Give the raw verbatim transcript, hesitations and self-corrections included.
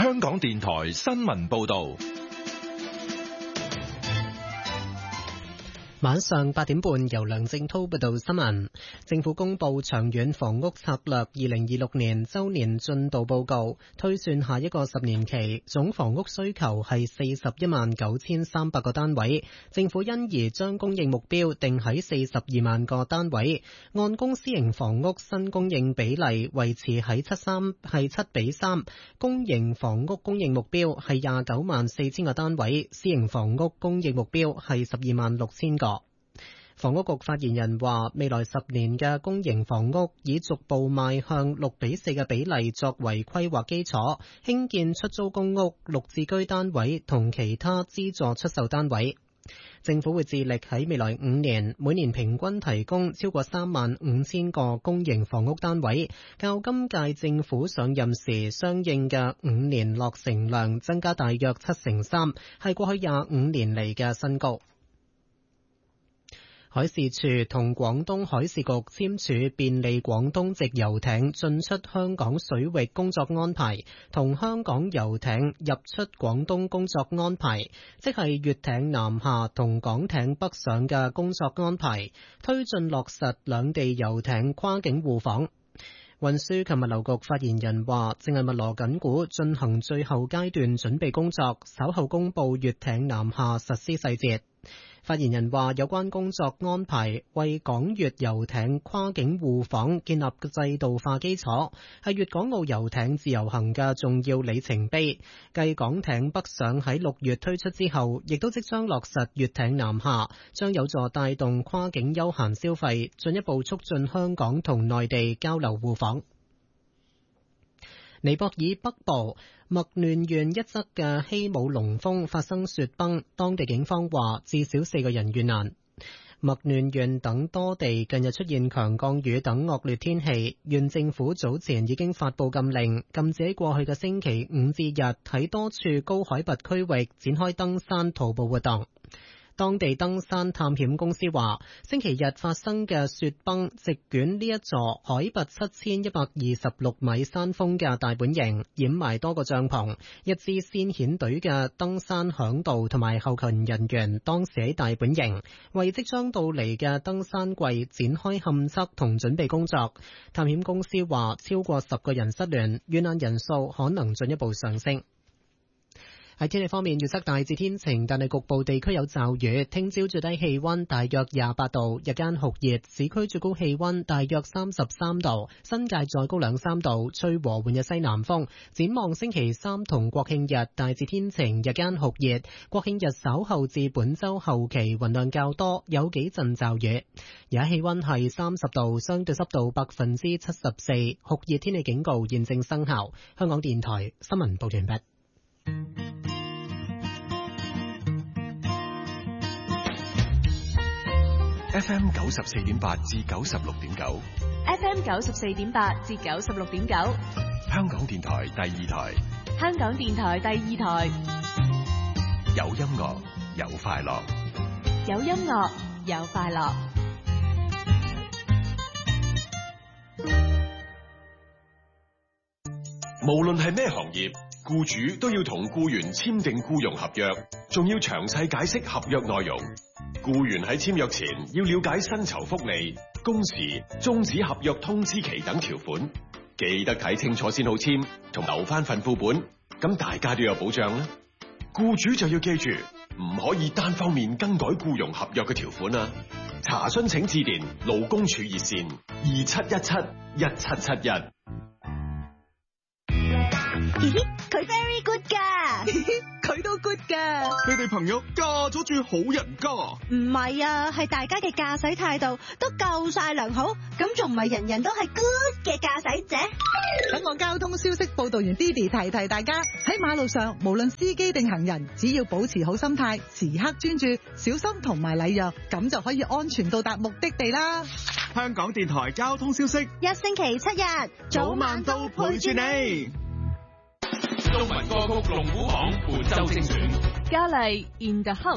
香港電台新聞報道。 晚上八點半，由梁正濤報道新聞。政府公布長遠房屋策略二零二六年周年進度報告，推算下一個十年期總房屋需求係四十一萬九千三百個單位。政府因而將供應目標定喺四十二萬個單位，按公私營房屋新供應比例維持喺七三係七比三。公營房屋供應目標係廿九萬四千個單位，私營房屋供應目標係十二萬六千個。房屋局發言人話，未來十年嘅公營房屋以逐步邁向六比四嘅比例作為規劃基礎，興建出租公屋、綠置居單位同其他資助出售單位。政府會致力喺未來五年每年平均提供超過三萬五千個公營房屋單位，較今屆政府上任時相應嘅五年落成量增加大約七成三，係過去廿五年嚟嘅新高。海事處同廣東海事局簽署便利廣東籍遊艇進出香港水域工作安排，同香港遊艇入出廣東工作安排，即係粵艇南下同港艇北上嘅工作安排，推進落實兩地遊艇跨境互訪。運輸及物流局發言人話，正係密鑼緊鼓進行最後階段準備工作，稍後公佈粵艇南下實施細節。發言人話，有關工作安排為港粵遊艇跨境互訪建立制度化基礎，係粵港澳遊艇自由行嘅重要里程碑。繼港艇北上喺六月推出之後，亦都即將落實粵艇南下，將有助帶動跨境休閒消費，進一步促進香港同內地交流互訪。尼泊爾北部麥嫩縣一側嘅希姆龍峰發生雪崩，當地警方話至少四個人遇難。麥嫩縣等多地近日出現強降雨等惡劣天氣，縣政府早前已經發布禁令，禁止喺過去嘅星期五至日喺多處高海拔區域展開登山徒步活動。當地登山探險公司話，星期日發生嘅雪崩席捲呢一座海拔七千一百二十六米山峰嘅大本營，掩埋多個帳篷。一支先遣隊嘅登山嚮導同埋後勤人員當時喺大本營為即將到嚟嘅登山季展開勘測同準備工作。探險公司話，超過十個人失聯，遇難人數可能進一步上升。喺天氣方面，預測大致天晴，但係局部地區有驟雨。聽朝最低氣溫大約廿八度，日間酷熱，市區最高氣溫大約三十三度，新界再高兩三度，吹和緩嘅西南風。展望星期三同國慶日，大致天晴，日間酷熱。國慶日稍後至本週後期雲量較多，有幾陣驟雨。而家氣溫係三十度，相對濕度百分之七十四，酷熱天氣警告現正生效。香港電台新聞報完畢。 F M 九十四點八至九十六點九 ，F M 九十四點八至九十六點九， 香港電台第二台， 香港電台第二台， 有音樂有快樂， 有音樂有快樂。 無論係咩行業，僱主都要同僱員簽訂僱傭合約，仲要詳細解釋合約內容。僱員喺簽約前要了解薪酬福利、工時、終止合約通知期等條款，記得睇清楚先好簽，同留翻份副本，咁大家都有保障啦。僱主就要記住，唔可以單方面更改僱傭合約嘅條款啊！查詢請致電勞工處熱線二七一七一七七一。 佢 very good 噶， 佢都 good 噶。你哋朋友嫁咗住好人家？ 唔係啊，係大家嘅駕駛態度都夠晒良好，咁仲唔係人人都係 good 嘅駕駛者？ 等我交通消息報道員 Didi 提提大家，喺馬路上無論司機定行人，只要保持好心態，時刻專注、小心同埋禮讓，咁就可以安全到達目的地啦。香港電台交通消息， 一星期七日， 早晚都陪住你。 中文歌曲龍虎榜本周精選， 嘉麗 In the House。